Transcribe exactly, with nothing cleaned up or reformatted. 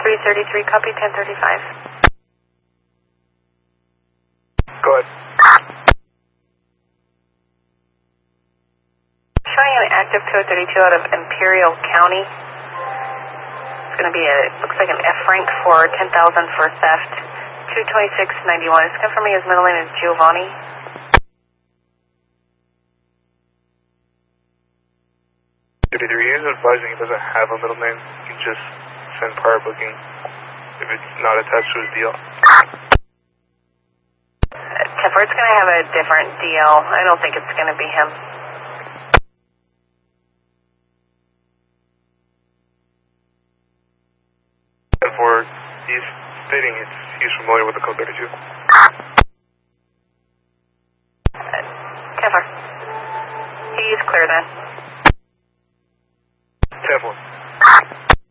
three thirty-three, copy ten thirty-five. Go ahead. Showing an active two thirty-two out of Imperial County. It's going to be a, looks like an F rank for ten thousand for theft. two twenty-six ninety-one. It's confirming his middle name is Giovanni. fifty-three, he is advising he doesn't have a middle name. He can just send prior booking if it's not attached to his deal. Tipper, it's going to have a different deal. I don't think it's going to be him. And for he's stating it's, he's familiar with the code thirty-two.